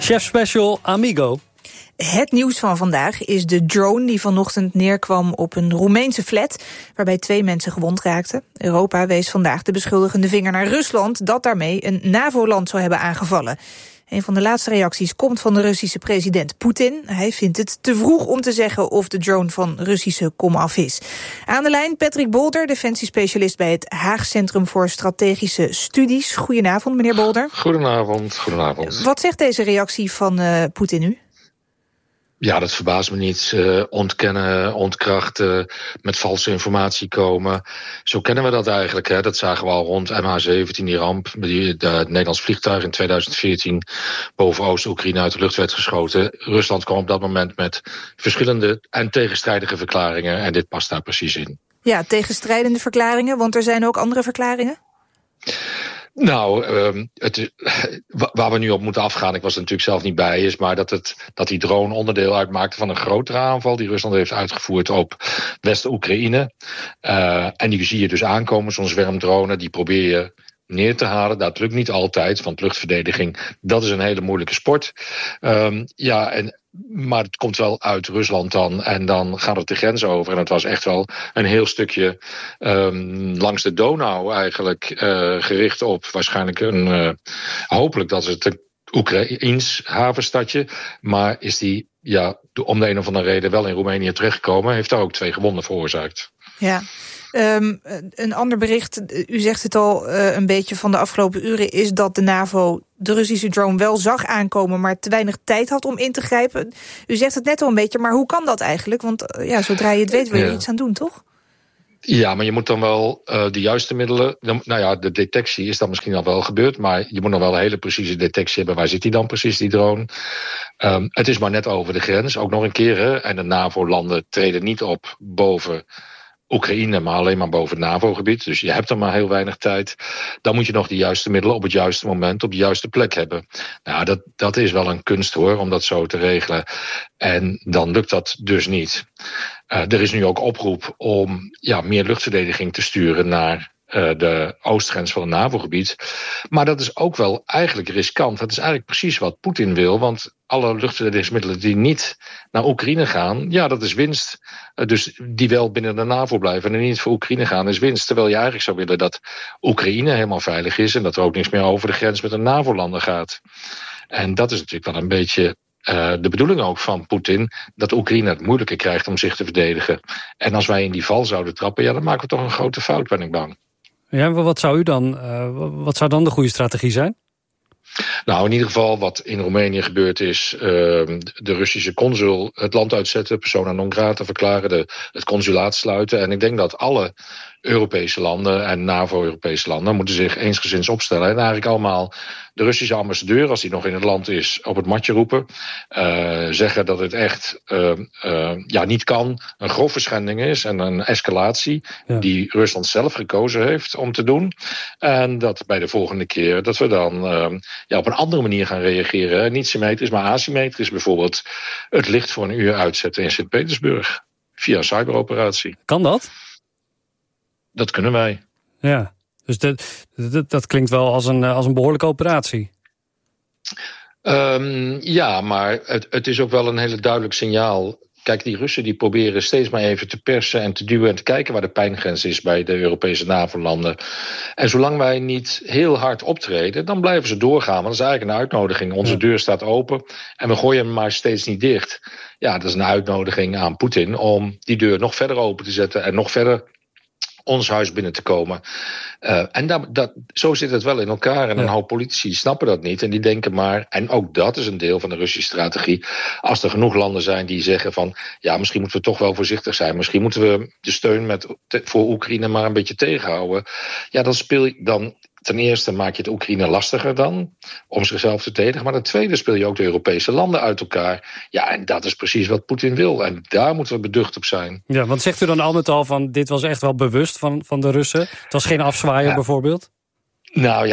Chef Special Amigo. Het nieuws van vandaag is de drone die vanochtend neerkwam op een Roemeense flat, waarbij 2 mensen gewond raakten. Europa wees vandaag de beschuldigende vinger naar Rusland, dat daarmee een NAVO-land zou hebben aangevallen. Een van de laatste reacties komt van de Russische president Poetin. Hij vindt het te vroeg om te zeggen of de drone van Russische komaf is. Aan de lijn Patrick Bolder, defensiespecialist bij het Haag Centrum voor Strategische Studies. Goedenavond, meneer Bolder. Goedenavond. Wat zegt deze reactie van Poetin nu? Ja, dat verbaast me niet. Ontkennen, ontkrachten, met valse informatie komen. Zo kennen we dat eigenlijk. Hè. Dat zagen we al rond MH17, die ramp. Het Nederlands vliegtuig in 2014 boven Oost-Oekraïne uit de lucht werd geschoten. Rusland kwam op dat moment met verschillende en tegenstrijdige verklaringen. En dit past daar precies in. Ja, tegenstrijdende verklaringen, want er zijn ook andere verklaringen? Nou, waar we nu op moeten afgaan, ik was er natuurlijk zelf niet bij, is maar dat die drone onderdeel uitmaakte van een grotere aanval die Rusland heeft uitgevoerd op West-Oekraïne. En die zie je dus aankomen, zo'n zwermdrone, die probeer je neer te halen. Dat lukt niet altijd, want luchtverdediging, dat is een hele moeilijke sport. Maar het komt wel uit Rusland dan. En dan gaat het de grens over. En het was echt wel een heel stukje langs de Donau eigenlijk gericht op waarschijnlijk hopelijk dat het een Oekraïens havenstadje. Maar is die om de een of andere reden wel in Roemenië terechtgekomen. Heeft daar ook 2 gewonden veroorzaakt. Ja. Een ander bericht, u zegt het al een beetje van de afgelopen uren, is dat de NAVO de Russische drone wel zag aankomen, maar te weinig tijd had om in te grijpen. U zegt het net al een beetje, maar hoe kan dat eigenlijk? Want zodra je het weet wil je er iets aan doen, toch? Ja, maar je moet dan wel de juiste middelen. De detectie is dan misschien al wel gebeurd, maar je moet nog wel een hele precieze detectie hebben. Waar zit die dan precies, die drone? Het is maar net over de grens, ook nog een keer. Hè? En de NAVO-landen treden niet op boven Oekraïne, maar alleen maar boven het NAVO-gebied. Dus je hebt er maar heel weinig tijd. Dan moet je nog de juiste middelen op het juiste moment op de juiste plek hebben. Nou, dat is wel een kunst hoor, om dat zo te regelen. En dan lukt dat dus niet. Er is nu ook oproep om meer luchtverdediging te sturen naar de oostgrens van het NAVO-gebied. Maar dat is ook wel eigenlijk riskant. Dat is eigenlijk precies wat Poetin wil, want alle luchtverdedigingsmiddelen die niet naar Oekraïne gaan, dat is winst. Dus die wel binnen de NAVO blijven en niet voor Oekraïne gaan, is winst. Terwijl je eigenlijk zou willen dat Oekraïne helemaal veilig is en dat er ook niks meer over de grens met de NAVO-landen gaat. En dat is natuurlijk wel een beetje de bedoeling ook van Poetin, dat Oekraïne het moeilijker krijgt om zich te verdedigen. En als wij in die val zouden trappen, dan maken we toch een grote fout, ben ik bang. Ja, maar wat zou dan de goede strategie zijn? Nou, in ieder geval wat in Roemenië gebeurd is, de Russische consul het land uitzetten, persona non grata verklaren, het consulaat sluiten. En ik denk dat alle Europese landen en NAVO-Europese landen moeten zich eensgezinds opstellen. En eigenlijk allemaal de Russische ambassadeur, als die nog in het land is, op het matje roepen. Zeggen dat het echt niet kan, een grove schending is en een escalatie die Rusland zelf gekozen heeft om te doen. En dat bij de volgende keer dat we dan op een andere manier gaan reageren. Niet symmetrisch, maar asymmetrisch. Bijvoorbeeld het licht voor een uur uitzetten in Sint-Petersburg. Via een cyberoperatie. Kan dat? Dat kunnen wij. Ja, dus dat klinkt wel als een behoorlijke operatie. Maar het is ook wel een hele duidelijk signaal. Kijk, die Russen die proberen steeds maar even te persen en te duwen en te kijken waar de pijngrens is bij de Europese NAVO-landen. En zolang wij niet heel hard optreden, dan blijven ze doorgaan. Want dat is eigenlijk een uitnodiging. Onze deur staat open en we gooien hem maar steeds niet dicht. Ja, dat is een uitnodiging aan Poetin om die deur nog verder open te zetten en nog verder ons huis binnen te komen. Zo zit het wel in elkaar. En een hoop politici snappen dat niet. En die denken maar, en ook dat is een deel van de Russische strategie, als er genoeg landen zijn die zeggen van, misschien moeten we toch wel voorzichtig zijn. Misschien moeten we de steun voor Oekraïne maar een beetje tegenhouden. Ja, dan ten eerste maak je het Oekraïne lastiger dan om zichzelf te verdedigen. Maar ten tweede speel je ook de Europese landen uit elkaar. Ja, en dat is precies wat Poetin wil. En daar moeten we beducht op zijn. Ja, want zegt u dan al met al van dit was echt wel bewust van de Russen? Het was geen afzwaaier bijvoorbeeld? Nou ja,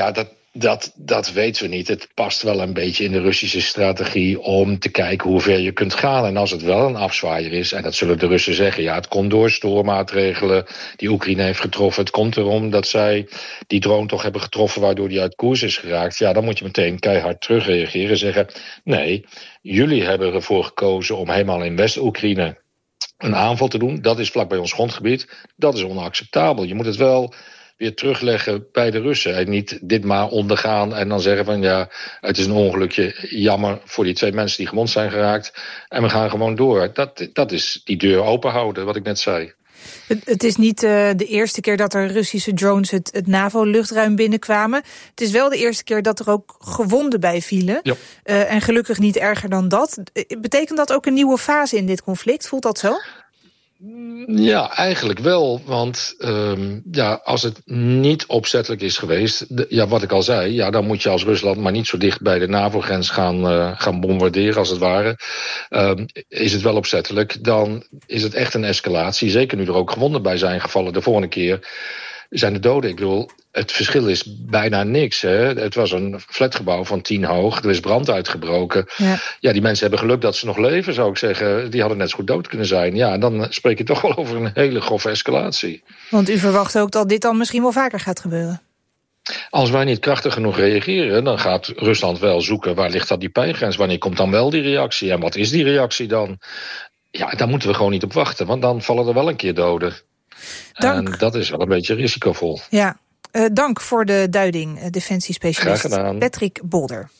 Dat weten we niet. Het past wel een beetje in de Russische strategie om te kijken hoe ver je kunt gaan. En als het wel een afzwaaier is, en dat zullen de Russen zeggen, ja, het komt door stoormaatregelen die Oekraïne heeft getroffen. Het komt erom dat zij die drone toch hebben getroffen waardoor die uit koers is geraakt. Ja, dan moet je meteen keihard terugreageren en zeggen, nee, jullie hebben ervoor gekozen om helemaal in West-Oekraïne een aanval te doen. Dat is vlakbij ons grondgebied. Dat is onacceptabel. Je moet het wel weer terugleggen bij de Russen. En niet dit maar ondergaan en dan zeggen van ja, het is een ongelukje, jammer voor die 2 mensen die gewond zijn geraakt. En we gaan gewoon door. Dat is die deur open houden, wat ik net zei. Het is niet de eerste keer dat er Russische drones het NAVO-luchtruim binnenkwamen. Het is wel de eerste keer dat er ook gewonden bij vielen. Ja. En gelukkig niet erger dan dat. Betekent dat ook een nieuwe fase in dit conflict? Voelt dat zo? Ja, eigenlijk wel. Want als het niet opzettelijk is geweest, wat ik al zei, ja, dan moet je als Rusland maar niet zo dicht bij de NAVO-grens gaan bombarderen, als het ware. Is het wel opzettelijk, dan is het echt een escalatie. Zeker nu er ook gewonden bij zijn gevallen. De volgende keer zijn de doden. Ik bedoel, het verschil is bijna niks. Hè? Het was een flatgebouw van 10 hoog. Er is brand uitgebroken. Ja, die mensen hebben geluk dat ze nog leven, zou ik zeggen. Die hadden net zo goed dood kunnen zijn. Ja, dan spreek je toch wel over een hele grove escalatie. Want u verwacht ook dat dit dan misschien wel vaker gaat gebeuren? Als wij niet krachtig genoeg reageren, dan gaat Rusland wel zoeken waar ligt dat die pijngrens. Wanneer komt dan wel die reactie? En wat is die reactie dan? Ja, daar moeten we gewoon niet op wachten. Want dan vallen er wel een keer doden. Dank. En dat is wel een beetje risicovol. Ja, dank voor de duiding, defensiespecialist Patrick Bolder.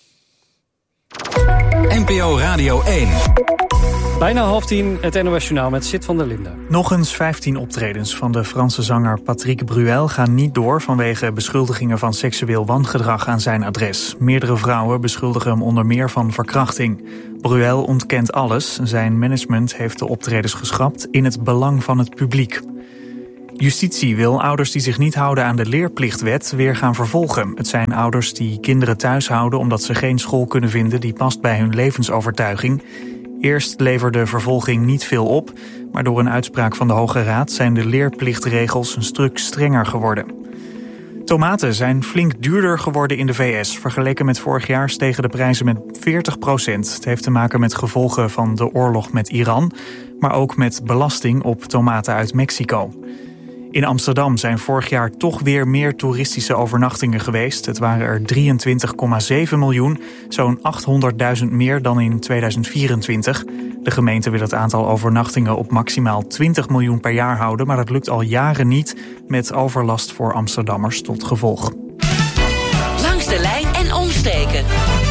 NPO Radio 1. Bijna 9:30, het NOS-journaal met Sid van der Linde. Nog eens 15 optredens van de Franse zanger Patrick Bruel gaan niet door vanwege beschuldigingen van seksueel wangedrag aan zijn adres. Meerdere vrouwen beschuldigen hem onder meer van verkrachting. Bruel ontkent alles. Zijn management heeft de optredens geschrapt in het belang van het publiek. Justitie wil ouders die zich niet houden aan de leerplichtwet weer gaan vervolgen. Het zijn ouders die kinderen thuis houden omdat ze geen school kunnen vinden die past bij hun levensovertuiging. Eerst leverde vervolging niet veel op, maar door een uitspraak van de Hoge Raad zijn de leerplichtregels een stuk strenger geworden. Tomaten zijn flink duurder geworden in de VS. Vergeleken met vorig jaar stegen de prijzen met 40%. Het heeft te maken met gevolgen van de oorlog met Iran, maar ook met belasting op tomaten uit Mexico. In Amsterdam zijn vorig jaar toch weer meer toeristische overnachtingen geweest. Het waren er 23,7 miljoen, zo'n 800.000 meer dan in 2024. De gemeente wil het aantal overnachtingen op maximaal 20 miljoen per jaar houden, maar dat lukt al jaren niet, met overlast voor Amsterdammers tot gevolg. Langs de lijn en omsteken.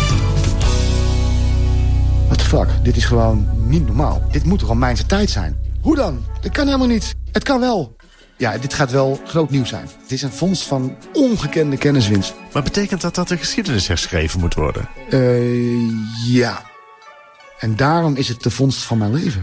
What the fuck? Dit is gewoon niet normaal. Dit moet toch al Romeinse tijd zijn? Hoe dan? Dat kan helemaal niet. Het kan wel. Ja, dit gaat wel groot nieuws zijn. Het is een vondst van ongekende kenniswinst. Maar betekent dat de geschiedenis herschreven moet worden? Ja. En daarom is het de vondst van mijn leven.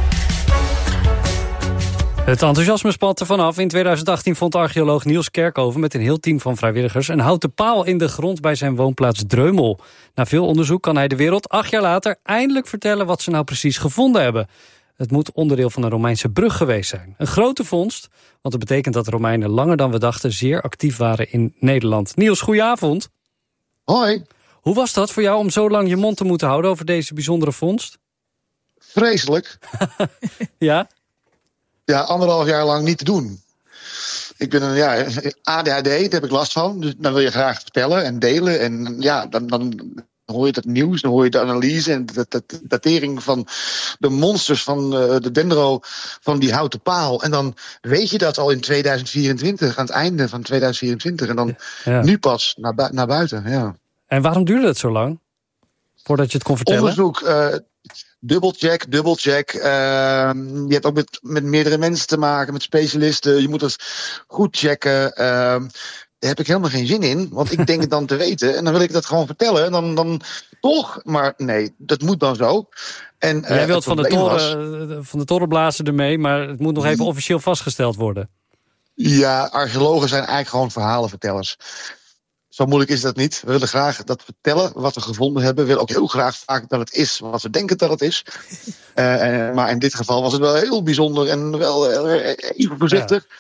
Het enthousiasme spat er vanaf. In 2018 vond archeoloog Niels Kerkhoven met een heel team van vrijwilligers een houten paal in de grond bij zijn woonplaats Dreumel. Na veel onderzoek kan hij de wereld 8 jaar later eindelijk vertellen wat ze nou precies gevonden hebben. Het moet onderdeel van een Romeinse brug geweest zijn. Een grote vondst, want het betekent dat de Romeinen langer dan we dachten zeer actief waren in Nederland. Niels, goedenavond. Hoi. Hoe was dat voor jou om zo lang je mond te moeten houden over deze bijzondere vondst? Vreselijk. Ja? Ja, 1,5 jaar lang niet te doen. Ik ben ADHD, daar heb ik last van. Dus dan wil je graag vertellen en delen. En ja, dan hoor je het nieuws, dan hoor je de analyse en de datering van de monsters van de dendro van die houten paal. En dan weet je dat al in 2024, aan het einde van 2024. En dan nu pas naar buiten, ja. En waarom duurde het zo lang? Voordat je het kon vertellen? Onderzoek, dubbelcheck. Je hebt ook met meerdere mensen te maken, met specialisten. Je moet het goed checken. Daar heb ik helemaal geen zin in, want ik denk het dan te weten. En dan wil ik dat gewoon vertellen. En dan toch, maar nee, dat moet dan zo. En, jij wilt van de torenblazen ermee, maar het moet nog even officieel vastgesteld worden. Ja, archeologen zijn eigenlijk gewoon verhalenvertellers. Zo moeilijk is dat niet. We willen graag dat vertellen wat we gevonden hebben. We willen ook heel graag vaak dat het is wat we denken dat het is. Maar in dit geval was het wel heel bijzonder en wel even voorzichtig. Ja.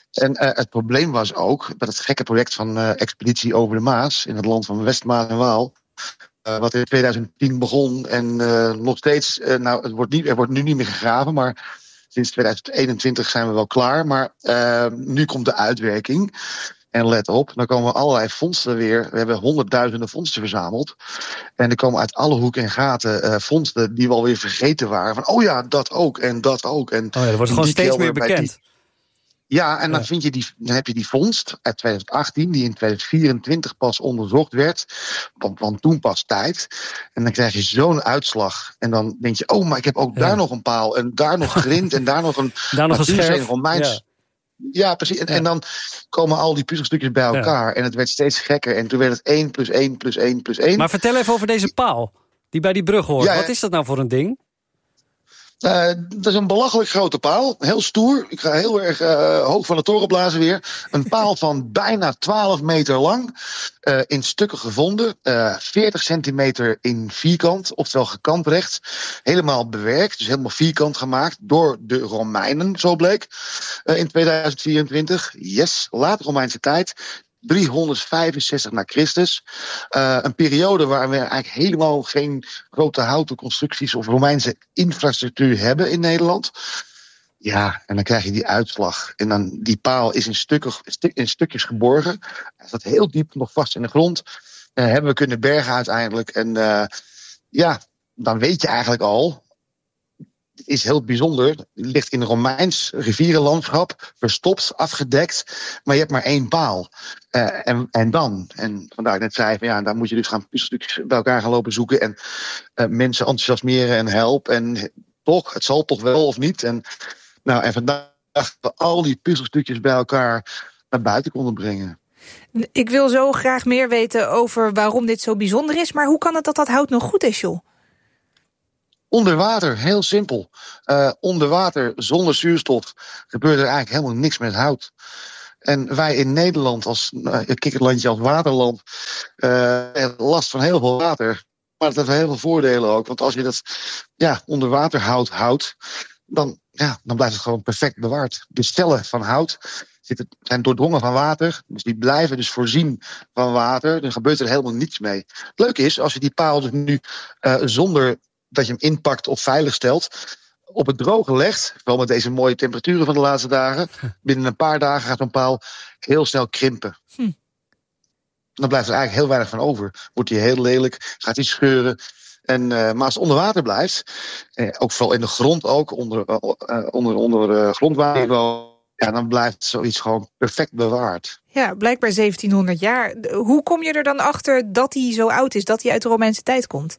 En het probleem was ook dat het gekke project van Expeditie Over de Maas, in het land van Westmaas en Waal, wat in 2010 begon en nog steeds, er wordt nu niet meer gegraven, maar sinds 2021 zijn we wel klaar. Maar nu komt de uitwerking. En let op, dan komen allerlei vondsten weer. We hebben honderdduizenden vondsten verzameld. En er komen uit alle hoeken en gaten vondsten die we alweer vergeten waren. Van, oh ja, dat ook en dat ook. En er wordt gewoon steeds meer bekend. Ja, en dan heb je die vondst uit 2018, die in 2024 pas onderzocht werd. Want toen pas tijd. En dan krijg je zo'n uitslag. En dan denk je, oh, maar ik heb ook daar nog een paal. En daar nog grind. En daar nog een scherf. Romeins. Ja, precies. En dan komen al die puzzelstukjes bij elkaar. Ja. En het werd steeds gekker. En toen werd het 1 + 1 + 1 + 1. Maar vertel even over deze paal. Die bij die brug hoort. Ja, wat is dat nou voor een ding? Dat is een belachelijk grote paal. Heel stoer. Ik ga heel erg hoog van de toren blazen weer. Een paal van bijna 12 meter lang. In stukken gevonden. 40 centimeter in vierkant. Oftewel gekanterecht. Helemaal bewerkt. Dus helemaal vierkant gemaakt. Door de Romeinen, zo bleek. In 2024. Yes, late Romeinse tijd. 365 na Christus. Een periode waar we eigenlijk helemaal geen grote houten constructies of Romeinse infrastructuur hebben in Nederland. Ja, en dan krijg je die uitslag. En dan die paal is in stukjes geborgen. Hij staat heel diep nog vast in de grond. Hebben we kunnen bergen uiteindelijk. En dan weet je eigenlijk al. Het is heel bijzonder. Het ligt in een Romeins rivierenlandschap, verstopt, afgedekt. Maar je hebt maar 1 paal. En vandaar net zei van daar moet je dus gaan puzzelstukjes bij elkaar gaan lopen zoeken. En mensen enthousiasmeren en helpen. En toch, het zal toch wel of niet. En vandaag we al die puzzelstukjes bij elkaar naar buiten konden brengen. Ik wil zo graag meer weten over waarom dit zo bijzonder is. Maar hoe kan het dat hout nog goed is, joh? Onder water, heel simpel. Onder water, zonder zuurstof, gebeurt er eigenlijk helemaal niks met hout. En wij in Nederland, als kikkerlandje, als waterland, hebben last van heel veel water. Maar dat heeft heel veel voordelen ook. Want als je dat onder water houdt, dan blijft het gewoon perfect bewaard. De cellen van hout zijn doordrongen van water. Dus die blijven dus voorzien van water. Dan gebeurt er helemaal niets mee. Het leuke is, als je die paal dus nu zonder dat je hem inpakt of veilig stelt, op het droge legt, wel met deze mooie temperaturen van de laatste dagen, binnen een paar dagen gaat zo'n paal heel snel krimpen. Dan blijft er eigenlijk heel weinig van over. Wordt hij heel lelijk, gaat hij scheuren. Maar als het onder water blijft, ook vooral in de grond ook, onder grondwaterniveau, dan blijft zoiets gewoon perfect bewaard. Ja, blijkbaar 1700 jaar. Hoe kom je er dan achter dat hij zo oud is, dat hij uit de Romeinse tijd komt?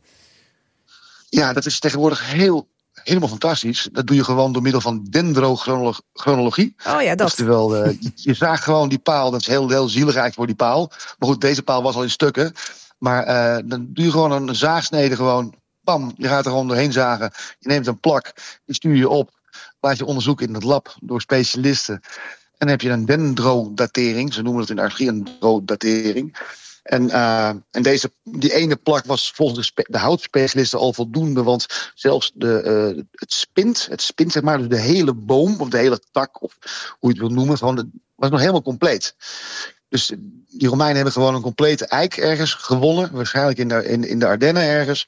Ja, dat is tegenwoordig helemaal fantastisch. Dat doe je gewoon door middel van dendrochronologie. Oh ja, dat. Oftewel, je zaagt gewoon die paal. Dat is heel zielig eigenlijk voor die paal. Maar goed, deze paal was al in stukken. Maar dan doe je gewoon een zaagsnede gewoon. Bam, je gaat er gewoon doorheen zagen. Je neemt een plak, die stuur je op. Laat je onderzoeken in het lab door specialisten. En dan heb je een dendrodatering. Ze noemen het in de archeologie een dendrodatering. En die ene plak was volgens de houtspecialisten al voldoende, want zelfs het spint zeg maar, dus de hele boom of de hele tak, of hoe je het wil noemen, was nog helemaal compleet. Dus die Romeinen hebben gewoon een complete eik ergens gewonnen, waarschijnlijk in de Ardennen ergens,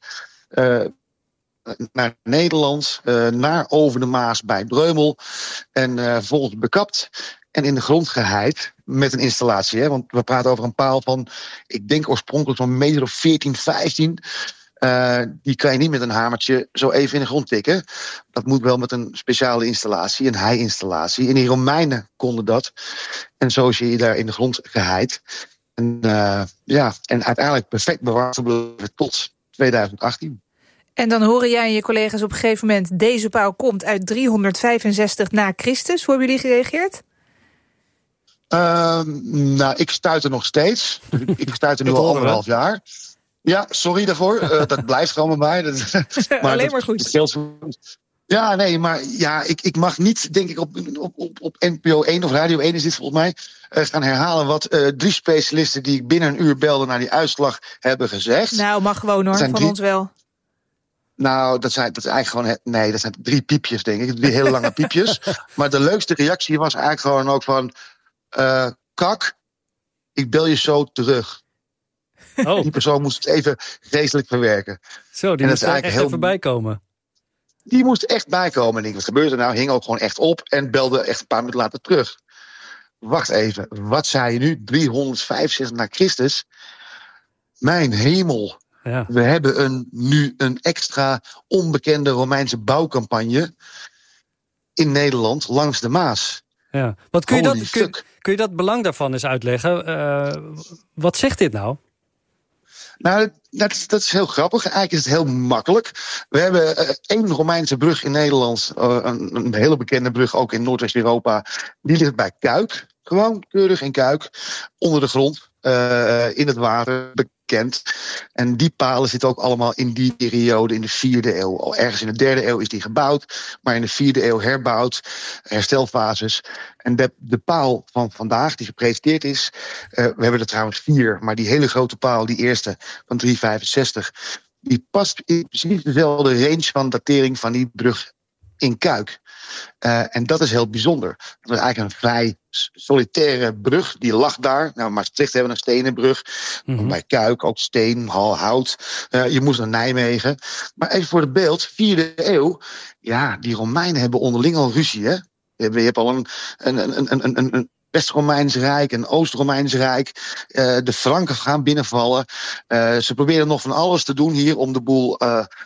naar Nederland, naar over de Maas bij Breumel en vervolgens bekapt. En in de grond geheid met een installatie. Hè? Want we praten over een paal van, ik denk oorspronkelijk zo'n meter of 14, 15. Die kan je niet met een hamertje zo even in de grond tikken. Dat moet wel met een speciale installatie, een hei-installatie. En die Romeinen konden dat. En zo is je daar in de grond geheid. En uiteindelijk perfect bewaard gebleven tot 2018. En dan horen jij en je collega's op een gegeven moment, deze paal komt uit 365 na Christus. Hoe hebben jullie gereageerd? Ik stuit er nog steeds. Ik stuit er nu al 1,5 jaar. Ja, sorry daarvoor. Dat blijft gewoon bij mij. Maar alleen maar goed. Ja, nee, maar ik mag niet, denk ik, op NPO 1 of Radio 1 is dit volgens mij, gaan herhalen wat 3 specialisten die ik binnen een uur belde naar die uitslag hebben gezegd. Nou, mag gewoon hoor, van ons wel. Nou, dat zijn eigenlijk gewoon. Dat zijn 3 piepjes, denk ik. 3 hele lange piepjes. Maar de leukste reactie was eigenlijk gewoon ook van, kak, ik bel je zo terug. Oh, Die persoon moest het even geestelijk verwerken. zo, die En dat moest is er eigenlijk echt heel- even bijkomen. Die moest echt bijkomen. En ik denk, wat gebeurt er nou? Hing ook gewoon echt op en belde echt een paar minuten later terug. Wacht even, wat zei je nu? 365 na Christus? Mijn hemel. Ja. We hebben nu een extra onbekende Romeinse bouwcampagne in Nederland langs de Maas. Ja. Wat kun je, Holy dat, fuck. kun je dat belang daarvan eens uitleggen? Wat zegt dit nou? Nou, dat is heel grappig. Eigenlijk is het heel makkelijk. We hebben één Romeinse brug in Nederland. Een hele bekende brug ook in Noordwest-Europa. Die ligt bij Kuik. Gewoon keurig in Kuik. Onder de grond. In het water. Bekend. En die palen zitten ook allemaal in die periode in de 4e eeuw. Al ergens in de 3e eeuw is die gebouwd. Maar in de 4e eeuw herbouwd. Herstelfases. En de paal van vandaag die gepresenteerd is. We hebben er trouwens 4. Maar die hele grote paal, die eerste van 365. Die past in precies dezelfde range van datering van die brug in Kuik. En dat is heel bijzonder. Dat was eigenlijk een vrij solitaire brug. Die lag daar. Nou, Maastricht hebben we een stenen brug. Mhm. Bij Kuik ook steen, hout. Je moest naar Nijmegen. Maar even voor het beeld. 4e eeuw. Ja, die Romeinen hebben onderling al ruzie. Hè? Je hebt al een West-Romeins Rijk, een Oost-Romeins Rijk. De Franken gaan binnenvallen. Ze proberen nog van alles te doen hier om de boel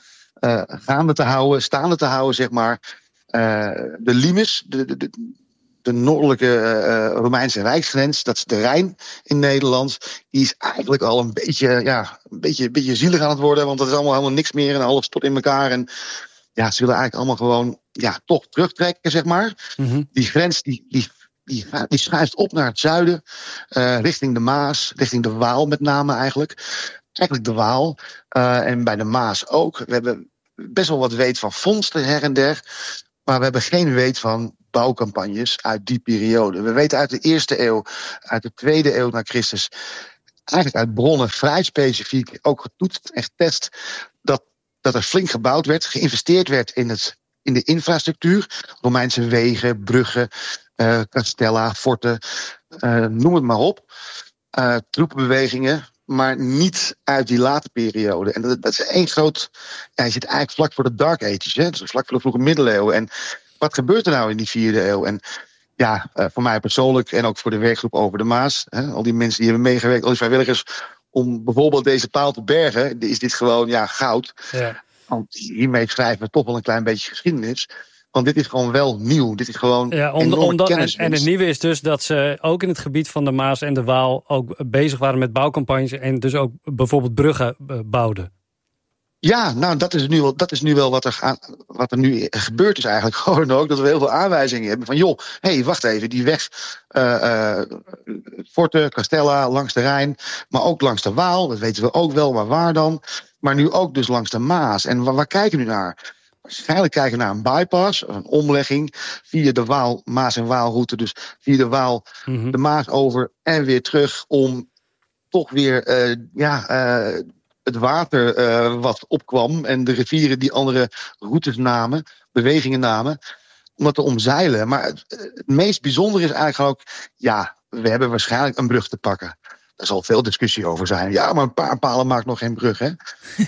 gaande te houden, staande te houden, zeg maar. De limes, de noordelijke Romeinse rijksgrens, dat is de Rijn in Nederland. Die is eigenlijk al een beetje zielig aan het worden, want dat is allemaal helemaal niks meer en alles stort in elkaar. En ja, ze willen eigenlijk allemaal gewoon toch terugtrekken, zeg maar. Mhm. Die grens die schuift op naar het zuiden, richting de Maas, richting de Waal met name eigenlijk. Eigenlijk de Waal en bij de Maas ook. We hebben best wel wat weet van vondsten her en der, maar we hebben geen weet van bouwcampagnes uit die periode. We weten uit de 1e eeuw, uit de 2e eeuw na Christus, eigenlijk uit bronnen vrij specifiek, ook getoetst en getest, dat er flink gebouwd werd, geïnvesteerd werd in de infrastructuur, Romeinse wegen, bruggen, castella, forten, noem het maar op. Troepenbewegingen, maar niet uit die late periode. En dat is één groot. Ja, je zit eigenlijk vlak voor de Dark Ages, hè? Dus vlak voor de vroege middeleeuwen. En wat gebeurt er nou in die 4e eeuw? En ja, voor mij persoonlijk en ook voor de werkgroep Over de Maas, hè? Al die mensen die hebben meegewerkt, al die vrijwilligers, om bijvoorbeeld deze paal te bergen, is dit gewoon goud. Ja. Want hiermee schrijven we toch wel een klein beetje geschiedenis. Want dit is gewoon wel nieuw. Dit is gewoon enorme kennis. En het nieuwe is dus dat ze ook in het gebied van de Maas en de Waal ook bezig waren met bouwcampagnes en dus ook bijvoorbeeld bruggen bouwden. Ja, nou dat is nu wel wat er nu gebeurd is eigenlijk. Gewoon ook dat we heel veel aanwijzingen hebben van joh, wacht even, die weg forten, castella, langs de Rijn, maar ook langs de Waal, dat weten we ook wel, maar waar dan? Maar nu ook dus langs de Maas. En waar kijken we nu naar? Waarschijnlijk kijken we naar een bypass, een omlegging via de Waal, Maas en Waalroute, dus via de Waal de Maas over en weer terug om toch weer het water wat opkwam en de rivieren die andere routes namen, bewegingen namen, om dat te omzeilen. Maar het meest bijzondere is eigenlijk ook, we hebben waarschijnlijk een brug te pakken. Daar zal veel discussie over zijn. Ja, maar een paar palen maakt nog geen brug, hè?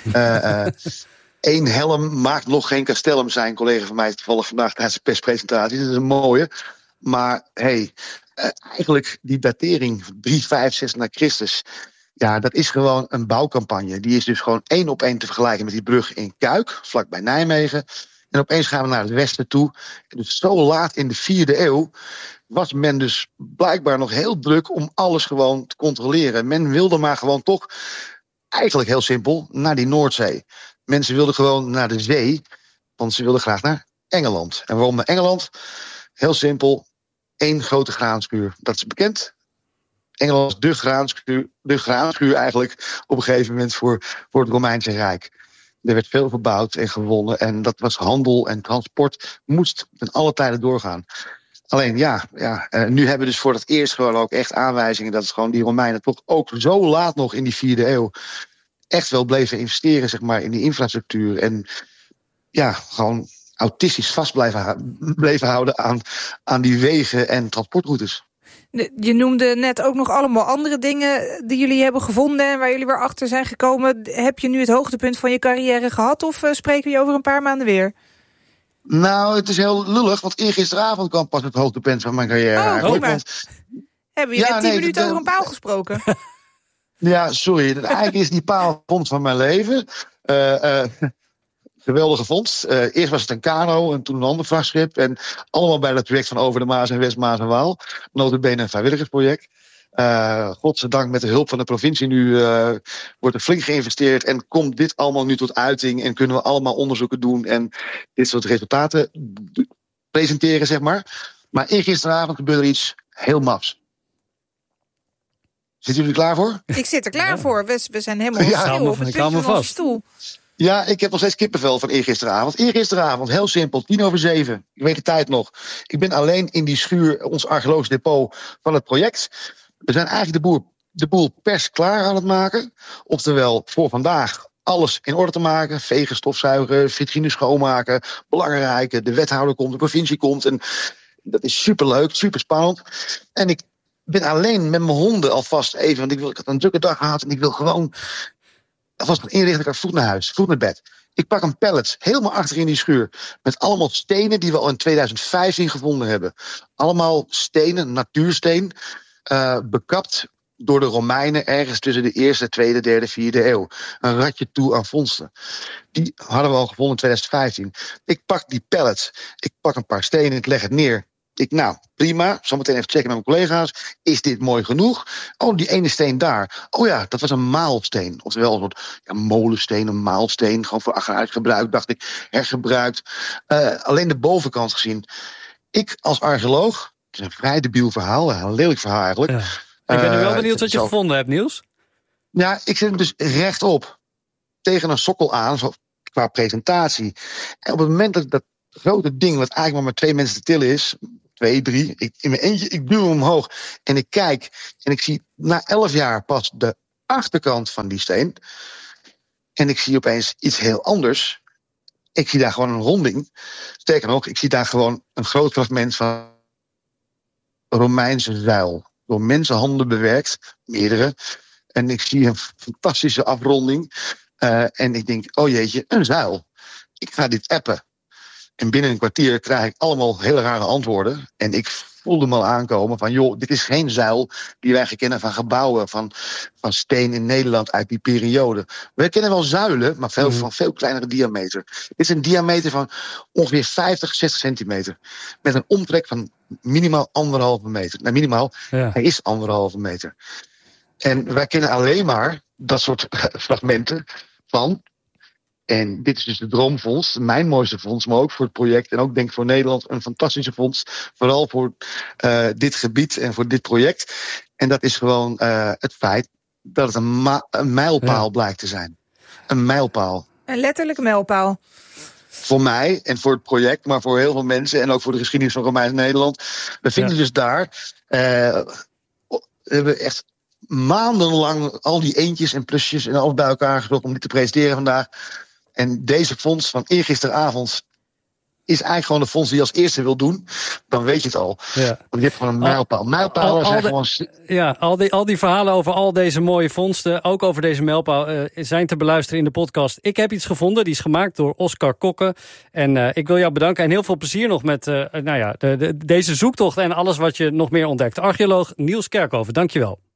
Eén helm maakt nog geen castellum, zei een collega van mij toevallig vandaag tijdens de perspresentatie. Dat is een mooie. Maar eigenlijk die datering 365 na Christus, dat is gewoon een bouwcampagne. Die is dus gewoon 1 op 1 te vergelijken met die brug in Kuik, vlakbij Nijmegen. En opeens gaan we naar het westen toe. En dus zo laat in de 4e eeuw was men dus blijkbaar nog heel druk om alles gewoon te controleren. Men wilde maar gewoon toch, eigenlijk heel simpel, naar die Noordzee. Mensen wilden gewoon naar de zee, want ze wilden graag naar Engeland. En waarom naar Engeland? Heel simpel, 1 grote graanschuur. Dat is bekend. Engeland is de graanschuur eigenlijk op een gegeven moment voor het Romeinse Rijk. Er werd veel verbouwd en gewonnen en dat was handel en transport moest ten alle tijden doorgaan. Alleen nu hebben we dus voor het eerst gewoon ook echt aanwijzingen dat het gewoon die Romeinen toch ook zo laat nog in die 4e eeuw echt wel bleven investeren, zeg maar, in die infrastructuur en gewoon autistisch vast bleven houden aan die wegen en transportroutes. Je noemde net ook nog allemaal andere dingen die jullie hebben gevonden en waar jullie weer achter zijn gekomen. Heb je nu het hoogtepunt van je carrière gehad of spreken we je over een paar maanden weer? Nou, het is heel lullig, want eergisteravond kwam pas het hoogtepunt van mijn carrière eigenlijk. Hebben we net 10 minuten over een paal gesproken? Ja, sorry. Eigenlijk is die paal vondst van mijn leven. Geweldige vondst. Eerst was het een kano en toen een ander vrachtschip. En allemaal bij dat project van Over de Maas en West Maas en Waal. Nota bene een vrijwilligersproject. Godzijdank met de hulp van de provincie nu wordt er flink geïnvesteerd. En komt dit allemaal nu tot uiting. En kunnen we allemaal onderzoeken doen. En dit soort resultaten presenteren, zeg maar. Maar eergisteravond gebeurde er iets heel mafs. Zitten jullie er klaar voor? Ik zit er klaar voor. We zijn helemaal stil op het puntje van onze stoel. Ja, ik heb nog steeds kippenvel van eergisteravond. Eergisteravond, heel simpel, 6:10. Ik weet de tijd nog. Ik ben alleen in die schuur, ons archeologisch depot van het project. We zijn eigenlijk de boel pers klaar aan het maken. Oftewel, voor vandaag alles in orde te maken. Vegen, stofzuigen, vitrines schoonmaken. Belangrijke, de wethouder komt, de provincie komt. En dat is superleuk, super spannend. En ik ben alleen met mijn honden alvast even, want ik had een drukke dag gehad en ik wil gewoon alvast inrichten, ik had voet naar huis, voet naar bed. Ik pak een pallet helemaal achter in die schuur met allemaal stenen die we al in 2015 gevonden hebben. Allemaal stenen, natuursteen, bekapt door de Romeinen ergens tussen de 1e, 2e, 3e, 4e eeuw. Een ratje toe aan vondsten. Die hadden we al gevonden in 2015. Ik pak die pallet, ik pak een paar stenen, ik leg het neer. Prima. Zometeen even checken met mijn collega's. Is dit mooi genoeg? Oh, die ene steen daar. Oh ja, dat was een maalsteen. Oftewel een soort molensteen, een maalsteen. Gewoon voor achteruitgebruik, dacht ik. Hergebruikt. Alleen de bovenkant gezien. Ik als archeoloog, het is een vrij debiel verhaal. Een lelijk verhaal eigenlijk. Ja. Ik ben nu wel benieuwd wat je gevonden hebt, Niels. Ja, ik zet hem dus rechtop. Tegen een sokkel aan, zo, qua presentatie. En op het moment dat grote ding, wat eigenlijk maar met 2 mensen te tillen is, 2, 3, in mijn eentje, ik duw hem omhoog en ik kijk en ik zie na 11 jaar pas de achterkant van die steen. En ik zie opeens iets heel anders. Ik zie daar gewoon een ronding. Sterker nog, ik zie daar gewoon een groot fragment van Romeinse zuil. Door mensenhanden bewerkt, meerdere. En ik zie een fantastische afronding. En ik denk, oh jeetje, een zuil. Ik ga dit appen. En binnen een kwartier krijg ik allemaal hele rare antwoorden. En ik voelde me al aankomen van, joh, dit is geen zuil die wij kennen van gebouwen, van steen in Nederland uit die periode. We kennen wel zuilen, maar van veel kleinere diameter. Dit is een diameter van ongeveer 50, 60 centimeter. Met een omtrek van minimaal 1,5 meter. Nou, minimaal, hij is 1,5 meter. En wij kennen alleen maar dat soort fragmenten van. En dit is dus de droomvondst, mijn mooiste vondst, maar ook voor het project. En ook denk ik voor Nederland een fantastische vondst. Vooral voor dit gebied en voor dit project. En dat is gewoon het feit dat het een mijlpaal blijkt te zijn. Een mijlpaal. Een letterlijke mijlpaal. Voor mij en voor het project, maar voor heel veel mensen. En ook voor de geschiedenis van Romeins Nederland. We vinden dus daar, we hebben echt maandenlang al die eentjes en plusjes en alles bij elkaar gezocht om dit te presenteren vandaag. En deze vondst van eergisteravond is eigenlijk gewoon de vondst die je als eerste wil doen. Dan weet je het al. Ja. Want je hebt gewoon een mijlpaal. Mijlpalen zijn gewoon... Ja, al die verhalen over al deze mooie vondsten, ook over deze mijlpaal, zijn te beluisteren in de podcast. Ik heb iets gevonden, die is gemaakt door Oscar Kokke. En ik wil jou bedanken en heel veel plezier nog met deze zoektocht en alles wat je nog meer ontdekt. Archeoloog Niels Kerkhoven, dankjewel.